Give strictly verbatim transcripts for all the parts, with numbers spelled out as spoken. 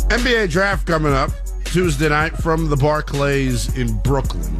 N B A draft coming up Tuesday night from the Barclays in Brooklyn.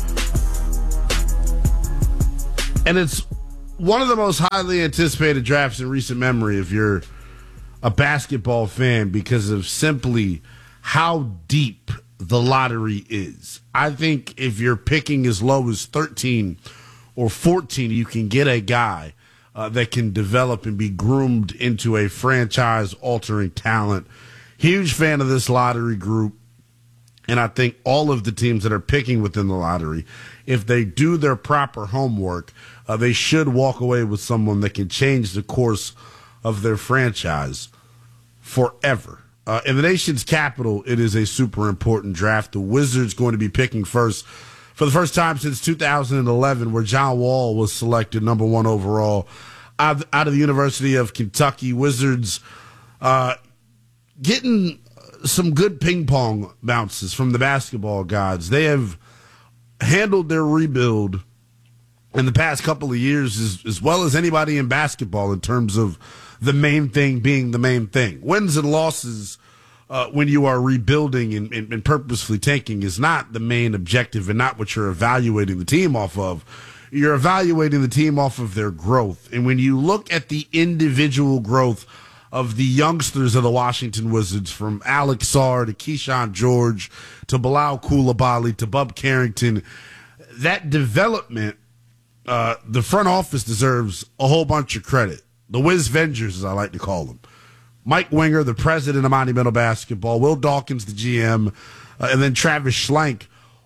And it's one of the most highly anticipated drafts in recent memory if you're a basketball fan because of simply how deep the lottery is. I think if you're picking as low as thirteen or fourteen, you can get a guy uh, that can develop and be groomed into a franchise-altering talent. Huge fan of this lottery group, and I think all of the teams that are picking within the lottery, if they do their proper homework, uh, they should walk away with someone that can change the course of their franchise forever. Uh, in the nation's capital, it is a super important draft. The Wizards going to be picking first for the first time since two thousand eleven, where John Wall was selected number one overall out, out of the University of Kentucky. Wizards uh, getting some good ping pong bounces from the basketball gods. They have handled their rebuild in the past couple of years as, as well as anybody in basketball in terms of the main thing being the main thing. Wins and losses uh, when you are rebuilding and, and, and purposefully tanking is not the main objective and not what you're evaluating the team off of. You're evaluating the team off of their growth. And when you look at the individual growth of the youngsters of the Washington Wizards, from Alex Sarr to Keyshawn George to Bilal Coulibaly to Bub Carrington, that development, uh, the front office deserves a whole bunch of credit. The Wiz Vengers, as I like to call them. Mike Winger, the president of Monumental Basketball, Will Dawkins, the G M, uh, and then Travis Schlenk,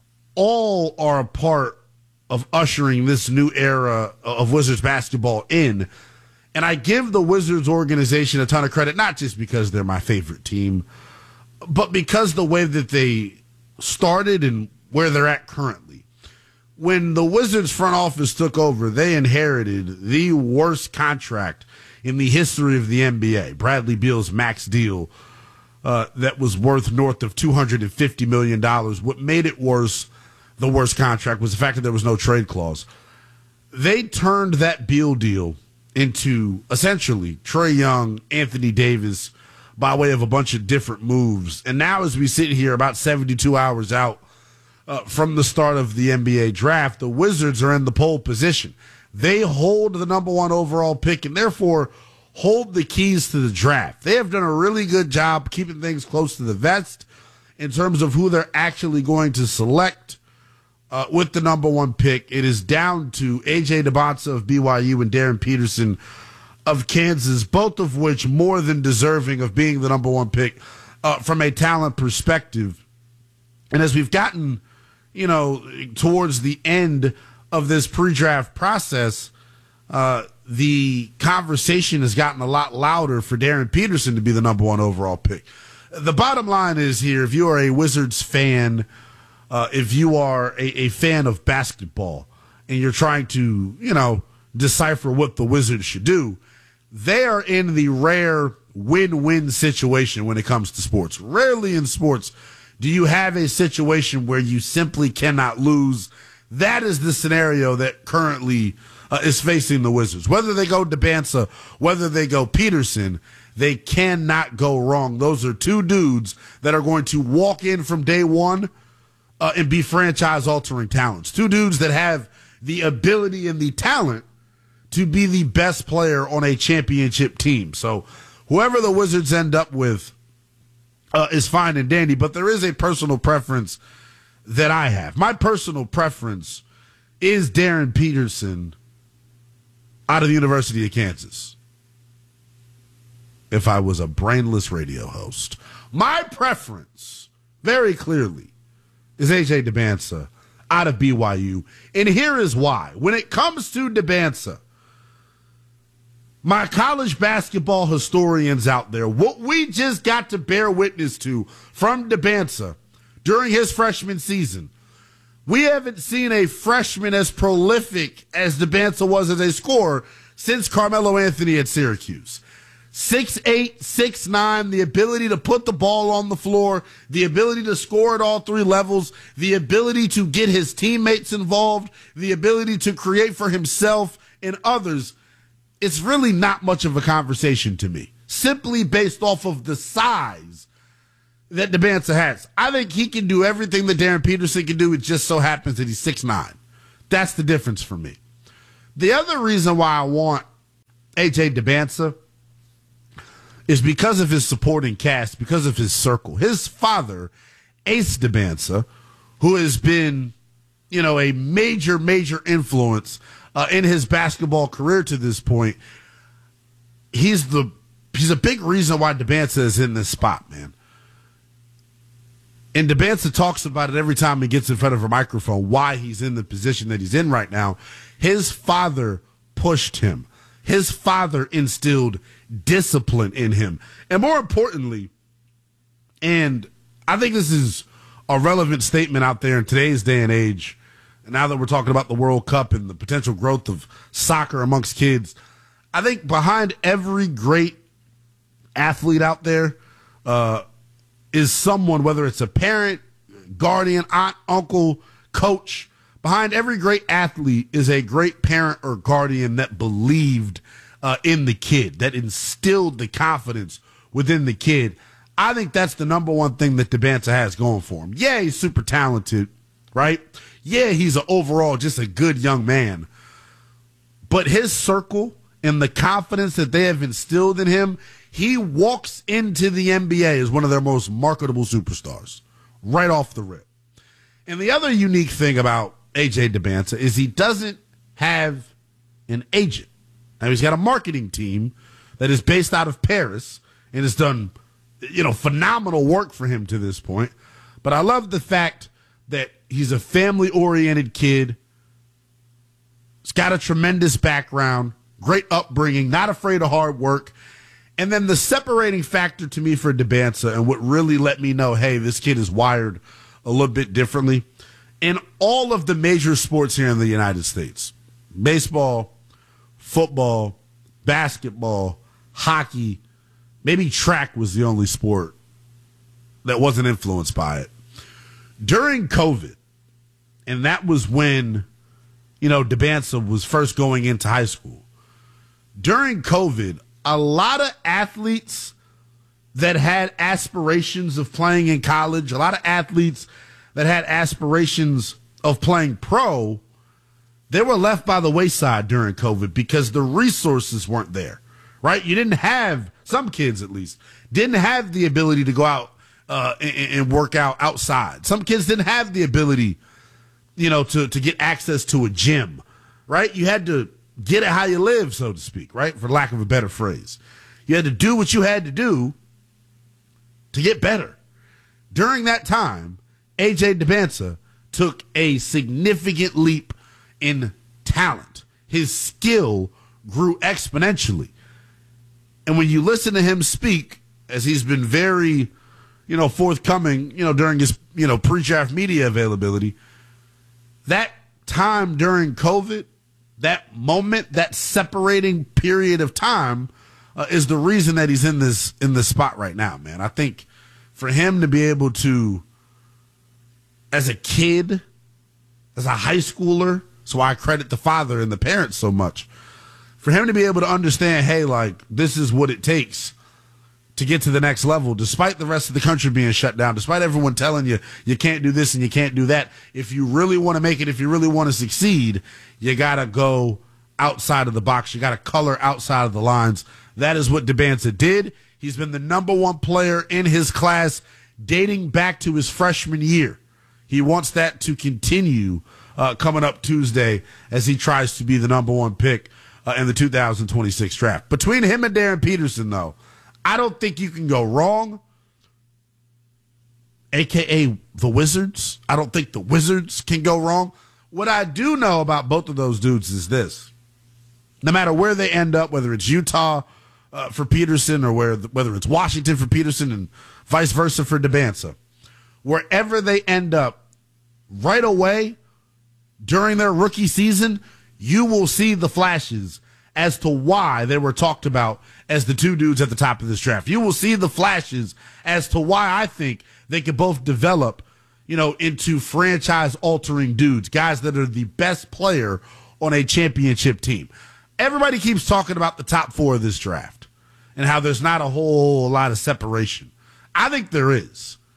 all are a part of ushering this new era of Wizards basketball in. And I give the Wizards organization a ton of credit, not just because they're my favorite team, but because the way that they started and where they're at currently. When the Wizards front office took over, they inherited the worst contract in the history of the N B A. Bradley Beal's max deal uh, that was worth north of two hundred fifty million dollars. What made it worse, the worst contract, was the fact that there was no trade clause. They turned that Beal deal into essentially Trae Young, Anthony Davis, by way of a bunch of different moves. And now as we sit here about seventy-two hours out uh, from the start of the N B A draft, the Wizards are in the pole position. They hold the number one overall pick and therefore hold the keys to the draft. They have done a really good job keeping things close to the vest in terms of who they're actually going to select Uh, with the number one pick. It is down to A J DeBonsa of B Y U and Darren Peterson of Kansas, both of which more than deserving of being the number one pick uh, from a talent perspective. And as we've gotten, you know, towards the end of this pre-draft process, uh, the conversation has gotten a lot louder for Darren Peterson to be the number one overall pick. The bottom line is here, if you are a Wizards fan, Uh, if you are a, a fan of basketball and you're trying to, you know, decipher what the Wizards should do, they are in the rare win-win situation when it comes to sports. Rarely in sports do you have a situation where you simply cannot lose. That is the scenario that currently uh, is facing the Wizards. Whether they go DeBansa, whether they go Peterson, they cannot go wrong. Those are two dudes that are going to walk in from day one Uh, and be franchise-altering talents. Two dudes that have the ability and the talent to be the best player on a championship team. So whoever the Wizards end up with uh, is fine and dandy, but there is a personal preference that I have. My personal preference is Darren Peterson out of the University of Kansas. If I was a brainless radio host. My preference, very clearly, is A J DeBansa out of B Y U. And here is why. When it comes to DeBansa, my college basketball historians out there, what we just got to bear witness to from DeBansa during his freshman season, we haven't seen a freshman as prolific as DeBansa was as a scorer since Carmelo Anthony at Syracuse. six eight, six nine, the ability to put the ball on the floor, the ability to score at all three levels, the ability to get his teammates involved, the ability to create for himself and others. It's really not much of a conversation to me, simply based off of the size that Debanza has. I think he can do everything that Darren Peterson can do. It just so happens that he's six nine. That's the difference for me. The other reason why I want A J Debanza is because of his supporting cast, because of his circle. His father, Ace Debanza, who has been, you know, a major, major influence uh, in his basketball career to this point, he's the he's a big reason why Debanza is in this spot, man. And Debanza talks about it every time he gets in front of a microphone, why he's in the position that he's in right now. His father pushed him. His father instilled discipline in him. And more importantly, and I think this is a relevant statement out there in today's day and age, now that we're talking about the World Cup and the potential growth of soccer amongst kids, I think behind every great athlete out there uh, is someone, whether it's a parent, guardian, aunt, uncle, coach. Behind every great athlete is a great parent or guardian that believed uh, in the kid, that instilled the confidence within the kid. I think that's the number one thing that Debanza has going for him. Yeah, he's super talented, right? Yeah, he's an overall just a good young man. But his circle and the confidence that they have instilled in him, he walks into the N B A as one of their most marketable superstars right off the rip. And the other unique thing about A J Debanza is he doesn't have an agent. Now, he's got a marketing team that is based out of Paris and has done, you know, phenomenal work for him to this point. But I love the fact that he's a family-oriented kid. He's got a tremendous background, great upbringing, not afraid of hard work. And then the separating factor to me for Debanza and what really let me know, hey, this kid is wired a little bit differently. In all of the major sports here in the United States, baseball, football, basketball, hockey, maybe track was the only sport that wasn't influenced by it. During COVID, and that was when, you know, Debanza was first going into high school. During COVID, a lot of athletes that had aspirations of playing in college, a lot of athletes that had aspirations of playing pro, they were left by the wayside during COVID because the resources weren't there, right? You didn't have, some kids at least, didn't have the ability to go out uh, and, and work out outside. Some kids didn't have the ability, you know, to, to get access to a gym, right? You had to get it how you live, so to speak, right? For lack of a better phrase. You had to do what you had to do to get better. During that time, A J Debanza took a significant leap in talent. His skill grew exponentially. And when you listen to him speak, as he's been very, you know, forthcoming, you know, during his, you know, pre-draft media availability, that time during COVID, that moment, that separating period of time uh, is the reason that he's in this in this spot right now, man. I think for him to be able to, as a kid, as a high schooler, so I credit the father and the parents so much, for him to be able to understand, hey, like, this is what it takes to get to the next level, despite the rest of the country being shut down, despite everyone telling you you can't do this and you can't do that. If you really want to make it, if you really want to succeed, you got to go outside of the box. You got to color outside of the lines. That is what Debanza did. He's been the number one player in his class dating back to his freshman year. He wants that to continue uh, coming up Tuesday as he tries to be the number one pick uh, in the two thousand twenty-six draft. Between him and Darren Peterson, though, I don't think you can go wrong, a k a the Wizards. I don't think the Wizards can go wrong. What I do know about both of those dudes is this. No matter where they end up, whether it's Utah uh, for Peterson or where, whether it's Washington for Peterson and vice versa for Debanza, wherever they end up, right away during their rookie season, you will see the flashes as to why they were talked about as the two dudes at the top of this draft. You will see the flashes as to why I think they could both develop, you know, into franchise-altering dudes, guys that are the best player on a championship team. Everybody keeps talking about the top four of this draft and how there's not a whole lot of separation. I think there is.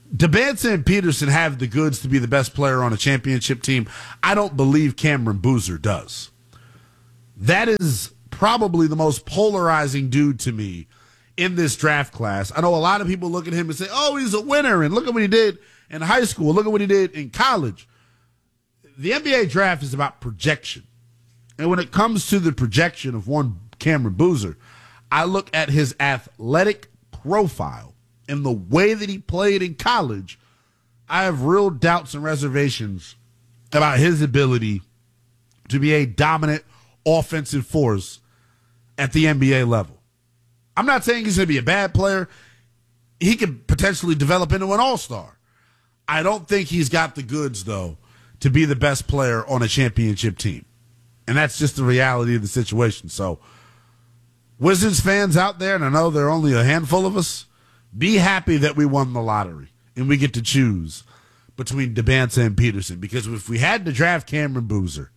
DeBanza and Peterson have the goods to be the best player on a championship team. I don't believe Cameron Boozer does. That is probably the most polarizing dude to me in this draft class. I know a lot of people look at him and say, oh, he's a winner, and look at what he did in high school. Look at what he did in college. The N B A draft is about projection. And when it comes to the projection of one Cameron Boozer, I look at his athletic profile and the way that he played in college. I have real doubts and reservations about his ability to be a dominant offensive force at the N B A level. I'm not saying he's going to be a bad player. He could potentially develop into an all-star. I don't think he's got the goods, though, to be the best player on a championship team. And that's just the reality of the situation. So, Wizards fans out there, and I know there are only a handful of us, be happy that we won the lottery and we get to choose between DeBanza and Peterson. Because if we had to draft Cameron Boozer,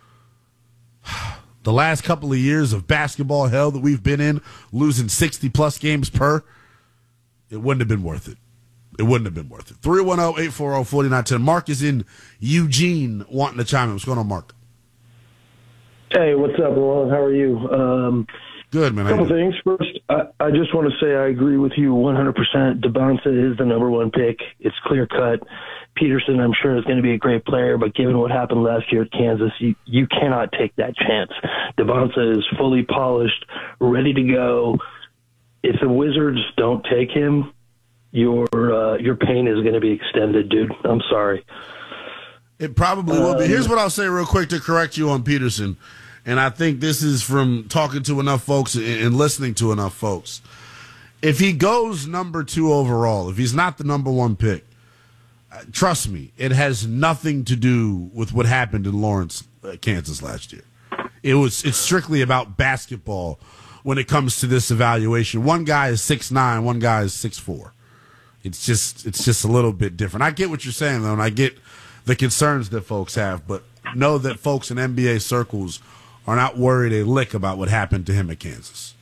the last couple of years of basketball hell that we've been in, losing sixty-plus games per, it wouldn't have been worth it. It wouldn't have been worth it. three one zero, eight four zero, four nine one zero. Mark is in Eugene wanting to chime in. What's going on, Mark? Hey, what's up, Ron? How are you? Um, Good, man. A couple things. First, I, I just want to say I agree with you one hundred percent. DeBanza is the number one pick. It's clear-cut. Peterson, I'm sure, is going to be a great player, but given what happened last year at Kansas, you, you cannot take that chance. DeBanza is fully polished, ready to go. If the Wizards don't take him, your uh, your pain is going to be extended, dude. I'm sorry. It probably will be. Here's what I'll say real quick to correct you on Peterson. And I think this is from talking to enough folks and listening to enough folks. If he goes number two overall, if he's not the number one pick, trust me, it has nothing to do with what happened in Lawrence, Kansas last year. It was it's strictly about basketball when it comes to this evaluation. One guy is six nine, one guy is six four. It's just it's just a little bit different. I get what you're saying, though, and I get the concerns that folks have, but know that folks in N B A circles are not worried a lick about what happened to him at Kansas.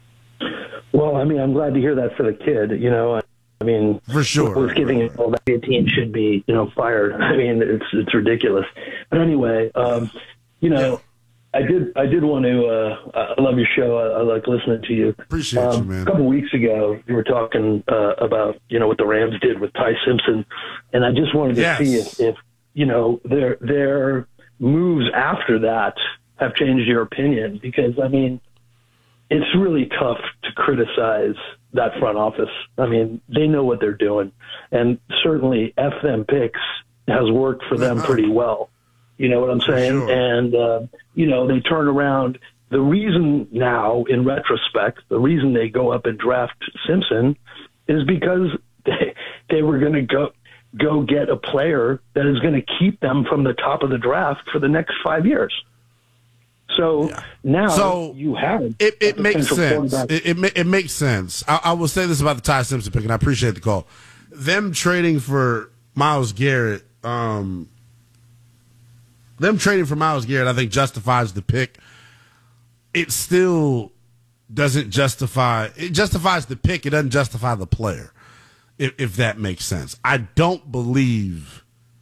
Well, I mean, I'm glad to hear that for the kid. You know, I mean, for sure, who's giving it all that team should be, you know, fired. I mean, it's it's ridiculous. But anyway, um, you know, yeah. I did I did want to. Uh, I love your show. I, I like listening to you. Appreciate um, you, man. A couple weeks ago, you were talking uh, about you know what the Rams did with Ty Simpson, and I just wanted to yes. see if, if you know their their moves after that have changed your opinion, because, I mean, it's really tough to criticize that front office. I mean, they know what they're doing, and certainly F them picks has worked for them pretty well. You know what I'm saying? Sure. And, uh, you know, they turn around. The reason now, in retrospect, the reason they go up and draft Simpson is because they, they were going to go go get a player that is going to keep them from the top of the draft for the next five years. So yeah. now so you have it. It makes sense. It, it it makes sense. I, I will say this about the Ty Simpson pick, and I appreciate the call. Them trading for Myles Garrett, um, them trading for Myles Garrett, I think justifies the pick. It still doesn't justify. It justifies the pick. It doesn't justify the player. If, if that makes sense, I don't believe.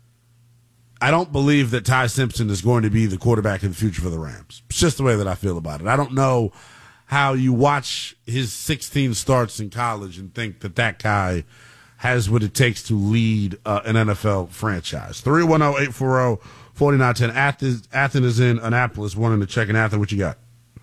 I don't believe that Ty Simpson is going to be the quarterback in the future for the Rams. It's just the way that I feel about it. I don't know how you watch his sixteen starts in college and think that that guy has what it takes to lead uh, an N F L franchise. three one zero, eight four zero, four nine one zero. Athens, Athens is in Annapolis, wanting to check in. Athens, what you got?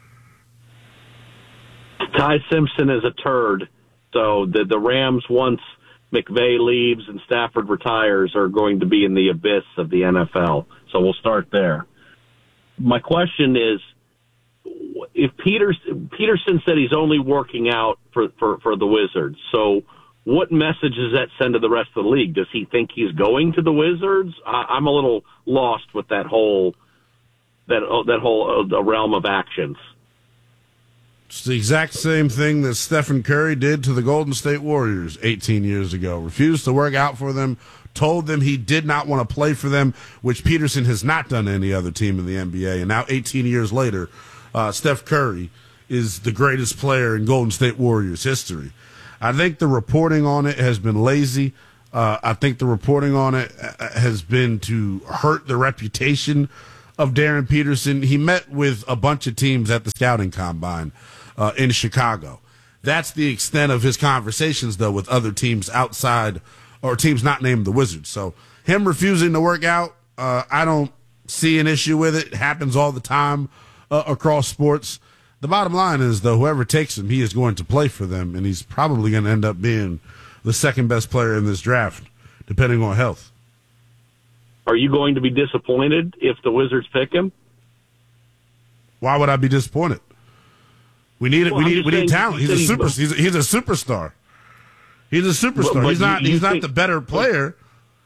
Ty Simpson is a turd. So the, the Rams, once McVay leaves and Stafford retires, are going to be in the abyss of the N F L. So we'll start there. My question is, if Peters, Peterson said he's only working out for, for, for the Wizards, so what message does that send to the rest of the league? Does he think he's going to the Wizards? I, I'm a little lost with that whole that that whole uh, realm of actions. It's the exact same thing that Stephen Curry did to the Golden State Warriors eighteen years ago. Refused to work out for them, told them he did not want to play for them, which Peterson has not done to any other team in the N B A. And now eighteen years later, uh, Steph Curry is the greatest player in Golden State Warriors history. I think the reporting on it has been lazy. Uh, I think the reporting on it has been to hurt the reputation of Darren Peterson. He met with a bunch of teams at the scouting combine uh, in Chicago. That's the extent of his conversations, though, with other teams outside or teams not named the Wizards. So him refusing to work out, uh, I don't see an issue with it. It happens all the time uh, across sports. The bottom line is, though, whoever takes him, he is going to play for them, and he's probably going to end up being the second best player in this draft, depending on health. Are you going to be disappointed if the Wizards pick him? Why would I be disappointed? We need it. Well, we need. We need talent. He's a super. He's a, he's a superstar. He's a superstar. But, but he's not. You, you he's think, not the better player.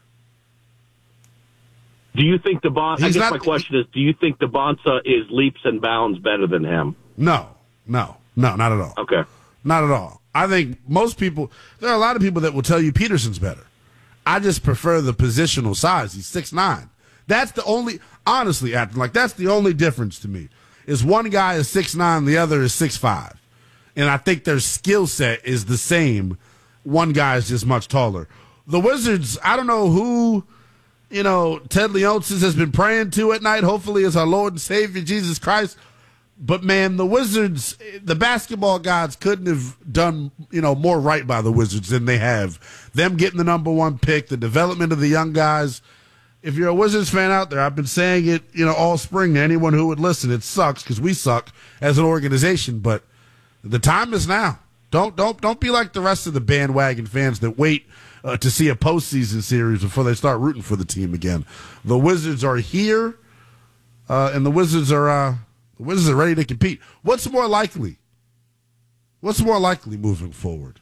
Do you think the Bon? I guess not, my question is: do you think the Bonsa is leaps and bounds better than him? No, no, no, not at all. Okay, not at all. I think most people. There are a lot of people that will tell you Peterson's better. I just prefer the positional size. He's six nine. That's the only. Honestly, acting like that's the only difference to me. Is one guy is six nine, the other is six five. And I think their skill set is the same. One guy is just much taller. The Wizards, I don't know who, you know, Ted Leonsis has been praying to at night. Hopefully it's our Lord and Savior, Jesus Christ. But, man, the Wizards, the basketball gods couldn't have done, you know, more right by the Wizards than they have. Them getting the number one pick, the development of the young guys. If you're a Wizards fan out there, I've been saying it, you know, all spring to anyone who would listen. It sucks because we suck as an organization, but the time is now. Don't don't don't be like the rest of the bandwagon fans that wait uh, to see a postseason series before they start rooting for the team again. The Wizards are here, uh, and the Wizards are uh, the Wizards are ready to compete. What's more likely? What's more likely moving forward?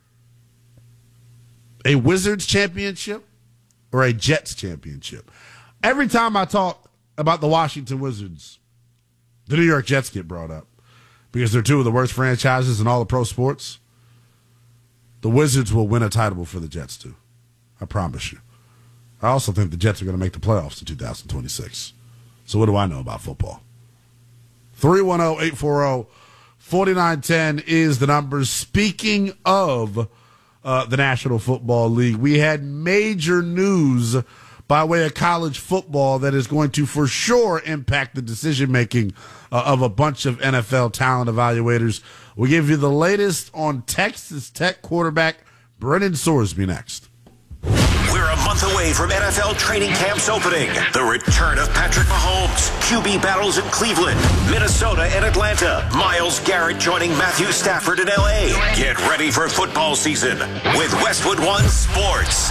A Wizards championship? Or a Jets championship. Every time I talk about the Washington Wizards, the New York Jets get brought up because they're two of the worst franchises in all of pro sports. The Wizards will win a title for the Jets, too. I promise you. I also think the Jets are going to make the playoffs in two thousand twenty-six. So what do I know about football? three one zero, eight four zero, four nine one zero is the number. Speaking of Uh, the National Football League, we had major news by way of college football that is going to for sure impact the decision-making uh, of a bunch of N F L talent evaluators. We'll give you the latest on Texas Tech quarterback Brennan Sorsby next. We're a month away from N F L training camps opening. The return of Patrick Mahomes, Q B battles in Cleveland, Minnesota, and Atlanta. Myles Garrett joining Matthew Stafford in L A. Get ready for football season with Westwood One Sports.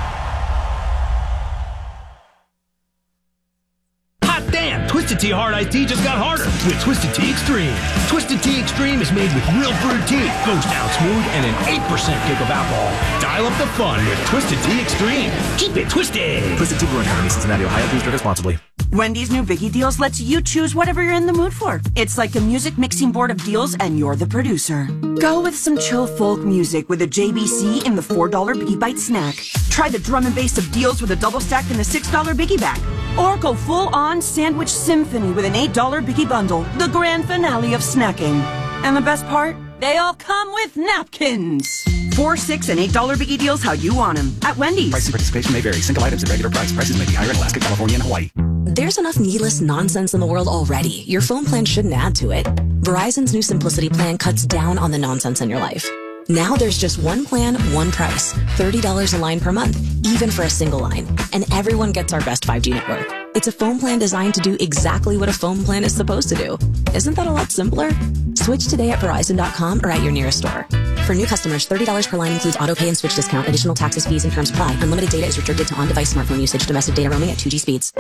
Hot damn! Twisted Tea Hard Iced Tea just got harder with Twisted Tea Extreme. Twisted Tea Extreme is made with real brewed tea, goes down smooth, and an eight percent kick of alcohol. Dial up the fun with Twisted Tea Extreme. Keep it twisted. Twisted Tea Brewing Company, Cincinnati, Ohio. Please drink responsibly. Wendy's new Biggie Deals lets you choose whatever you're in the mood for. It's like a music mixing board of deals, and you're the producer. Go with some chill folk music with a J B C in the four dollar Biggie Bite snack. Try the drum and bass of deals with a double stack in the six dollar Biggie Bag. Or go full-on sandwich symphony with an eight dollar Biggie Bundle, the grand finale of snacking. And the best part? They all come with napkins. Four, six, and eight dollar Biggie Deals how you want them at Wendy's. Price and participation may vary. Single items at regular price. Prices may be higher in Alaska, California, and Hawaii. There's enough needless nonsense in the world already. Your phone plan shouldn't add to it. Verizon's new Simplicity plan cuts down on the nonsense in your life. Now there's just one plan, one price. thirty dollars a line per month, even for a single line. And everyone gets our best five G network. It's a phone plan designed to do exactly what a phone plan is supposed to do. Isn't that a lot simpler? Switch today at Verizon dot com or at your nearest store. For new customers, thirty dollars per line includes auto pay and switch discount. Additional taxes, fees, and terms apply. Unlimited data is restricted to on-device smartphone usage. Domestic data roaming at two G speeds.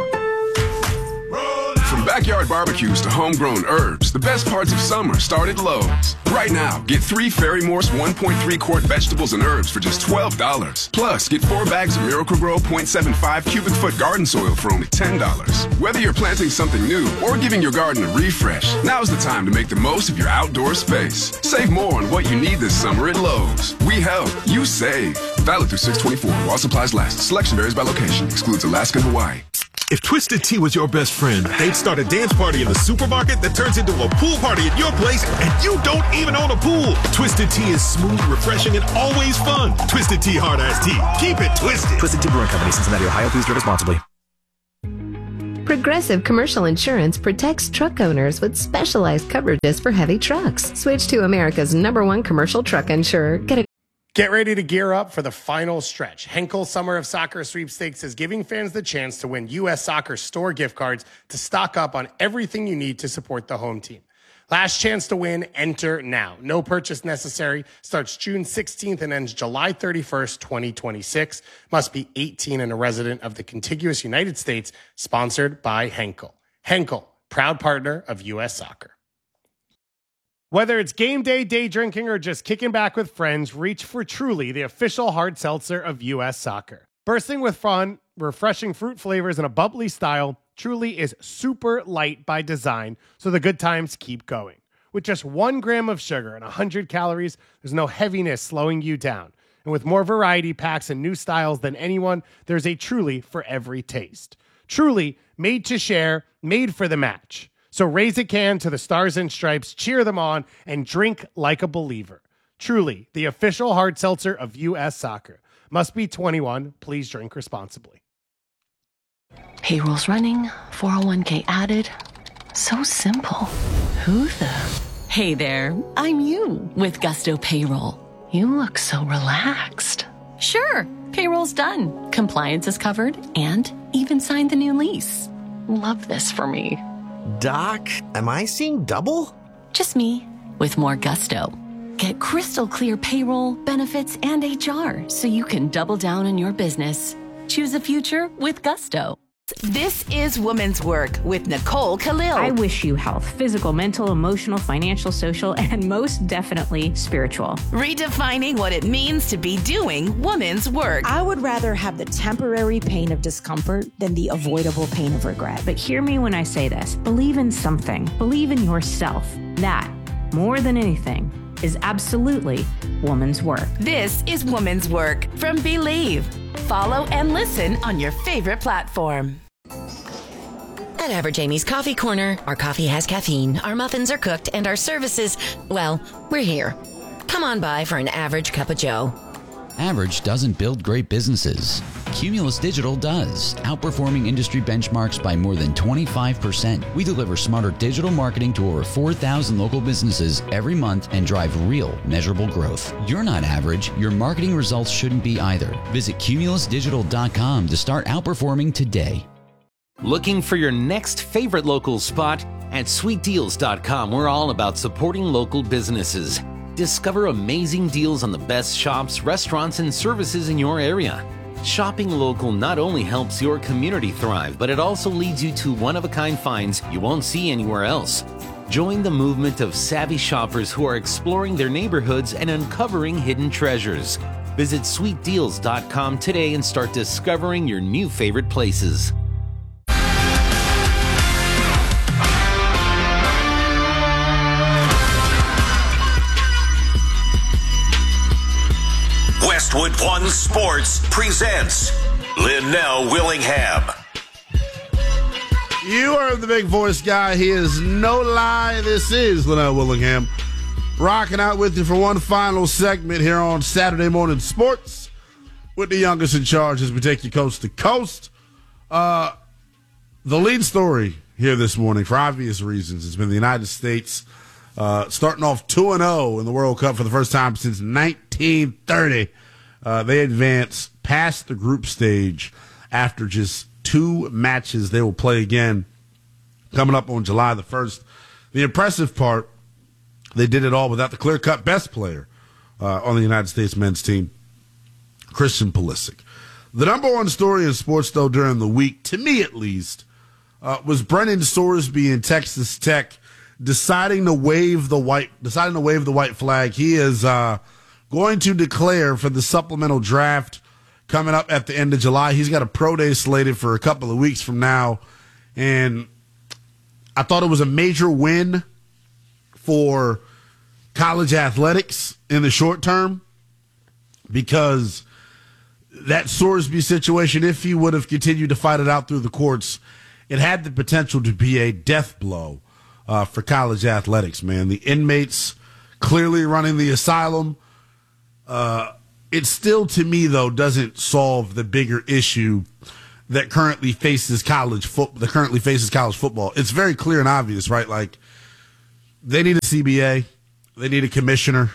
From backyard barbecues to homegrown herbs, the best parts of summer start at Lowe's. Right now, get three Ferry Morse one point three quart vegetables and herbs for just twelve dollars. Plus, get four bags of Miracle-Gro zero point seven five cubic foot garden soil for only ten dollars. Whether you're planting something new or giving your garden a refresh, now's the time to make the most of your outdoor space. Save more on what you need this summer at Lowe's. We help, you save. Valid through six twenty-four while supplies last. Selection varies by location. Excludes Alaska and Hawaii. If Twisted Tea was your best friend, they'd start a dance party in the supermarket that turns into a pool party at your place, and you don't even own a pool. Twisted Tea is smooth, refreshing, and always fun. Twisted Tea Hard Iced Tea. Keep it twisted. Twisted Tea Brewing Company, Cincinnati, Ohio. Please drink responsibly. Progressive Commercial Insurance protects truck owners with specialized coverages for heavy trucks. Switch to America's number one commercial truck insurer. Get a Get ready to gear up for the final stretch. Henkel Summer of Soccer Sweepstakes is giving fans the chance to win U S Soccer store gift cards to stock up on everything you need to support the home team. Last chance to win, enter now. No purchase necessary. Starts June sixteenth and ends July thirty-first, twenty twenty-six. Must be eighteen and a resident of the contiguous United States. Sponsored by Henkel. Henkel, proud partner of U S Soccer. Whether it's game day, day drinking, or just kicking back with friends, reach for Truly, the official hard seltzer of U S Soccer. Bursting with fun, refreshing fruit flavors, and a bubbly style, Truly is super light by design, so the good times keep going. With just one gram of sugar and one hundred calories, there's no heaviness slowing you down. And with more variety packs and new styles than anyone, there's a Truly for every taste. Truly, made to share, made for the match. So raise a can to the Stars and Stripes, cheer them on, and drink like a believer. Truly, the official hard seltzer of U S Soccer. Must be twenty-one. Please drink responsibly. Payroll's running, four oh one k added. So simple. Who the? Hey there, I'm you with Gusto Payroll. You look so relaxed. Sure, payroll's done. Compliance is covered and even signed the new lease. Love this for me. Doc, am I seeing double? Just me, with more gusto. Get crystal clear payroll, benefits, and H R so you can double down on your business. Choose a future with gusto. This is Women's Work with Nicole Khalil. I wish you health, physical, mental, emotional, financial, social, and most definitely spiritual. Redefining what it means to be doing women's work. I would rather have the temporary pain of discomfort than the avoidable pain of regret. But hear me when I say this. Believe in something. Believe in yourself. That, more than anything, is absolutely woman's work. This is Woman's Work from Believe. Follow and listen on your favorite platform. At Average Amy's Coffee Corner, our coffee has caffeine, our muffins are cooked, and our services, well, we're here. Come on by for an average cup of joe. Average doesn't build great businesses. Cumulus Digital does, outperforming industry benchmarks by more than twenty-five percent. We deliver smarter digital marketing to over four thousand local businesses every month and drive real, measurable growth. You're not average. Your marketing results shouldn't be either. Visit cumulus digital dot com to start outperforming today. Looking for your next favorite local spot? At sweet deals dot com, we're all about supporting local businesses. Discover amazing deals on the best shops, restaurants, and services in your area. Shopping local not only helps your community thrive, but it also leads you to one-of-a-kind finds you won't see anywhere else. Join the movement of savvy shoppers who are exploring their neighborhoods and uncovering hidden treasures. Visit sweet deals dot com today and start discovering your new favorite places. Westwood One Sports presents Linnell Willingham. You are the big voice guy. He is no lie. This is Linnell Willingham rocking out with you for one final segment here on Saturday Morning Sports with the youngest in charge as we take you coast to coast. Uh, the lead story here this morning, for obvious reasons, has been the United States uh, starting off two and oh in the World Cup for the first time since nineteen thirty. Uh, they advance past the group stage after just two matches. They will play again coming up on July the first. The impressive part, they did it all without the clear-cut best player uh, on the United States men's team, Christian Pulisic. The number one story in sports, though, during the week, to me at least, uh, was Brennan Sorsby in Texas Tech deciding to wave the white, deciding to wave the white flag. He is uh, going to declare for the supplemental draft coming up at the end of July. He's got a pro day slated for a couple of weeks from now, and I thought it was a major win for college athletics in the short term because that Sorsby situation, if he would have continued to fight it out through the courts, it had the potential to be a death blow uh, for college athletics, man. The inmates clearly running the asylum. Uh, it still, to me, though, doesn't solve the bigger issue that currently faces college foot that currently faces college football. It's very clear and obvious, right? Like, they need a C B A, they need a commissioner,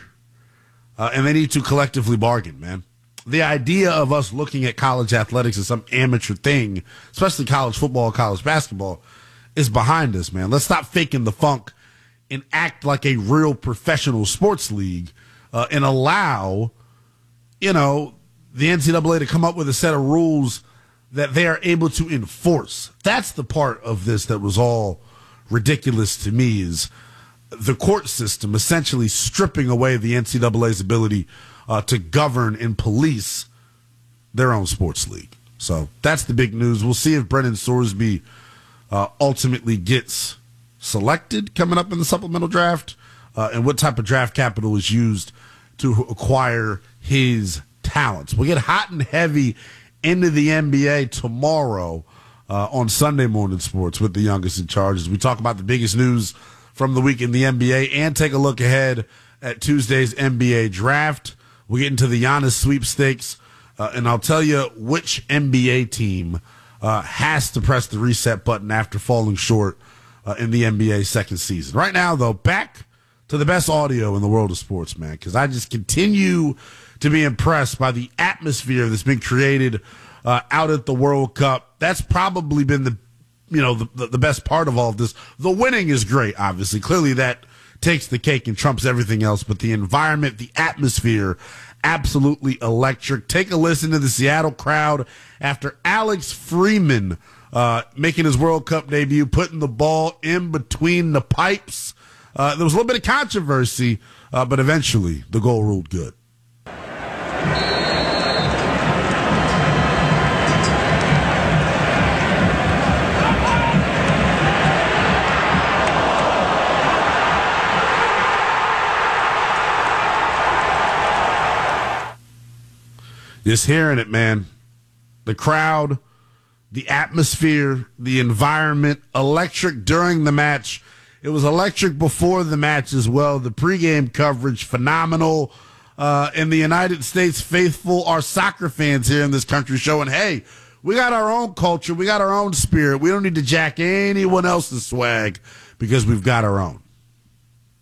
uh, and they need to collectively bargain, man. The idea of us looking at college athletics as some amateur thing, especially college football, college basketball, is behind us, man. Let's stop faking the funk and act like a real professional sports league uh, and allow, you know, the N C double A to come up with a set of rules that they are able to enforce. That's the part of this that was all ridiculous to me, is the court system essentially stripping away the N C double A's ability uh, to govern and police their own sports league. So that's the big news. We'll see if Brennan Sorsby uh, ultimately gets selected coming up in the supplemental draft uh, and what type of draft capital is used to acquire his talents. We'll get hot and heavy into the N B A tomorrow uh, on Sunday Morning Sports with the youngest in charge as we talk about the biggest news from the week in the N B A and take a look ahead at Tuesday's N B A draft. We'll get into the Giannis sweepstakes, uh, and I'll tell you which N B A team uh, has to press the reset button after falling short uh, in the N B A second season. Right now, though, back to the best audio in the world of sports, man, because I just continue to be impressed by the atmosphere that's been created uh, out at the World Cup. That's probably been the, you know, the, the best part of all of this. The winning is great, obviously. Clearly that takes the cake and trumps everything else. But the environment, the atmosphere, absolutely electric. Take a listen to the Seattle crowd after Alex Freeman uh, making his World Cup debut, putting the ball in between the pipes. Uh, there was a little bit of controversy, uh, but eventually the goal ruled good. Just hearing it, man. The crowd, the atmosphere, the environment, electric during the match. It was electric before the match as well. The pregame coverage, phenomenal. Uh, in the United States faithful, our soccer fans here in this country showing, hey, we got our own culture. We got our own spirit. We don't need to jack anyone else's swag because we've got our own.